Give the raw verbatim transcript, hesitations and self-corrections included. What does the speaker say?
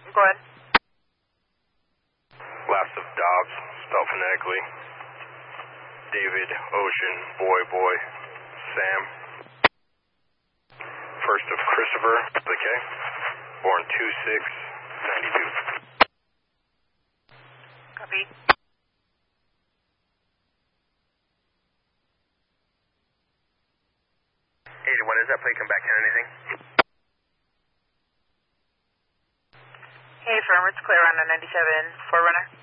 Go ahead. Last of Dobbs, spelled phonetically. David, Ocean, Boy, Boy, Sam. First of Christopher, the K, born two six ninety-two. Copy. eighty-one, is that plate come back in anything? Hey, firm, it's clear on the ninety-seven Forerunner.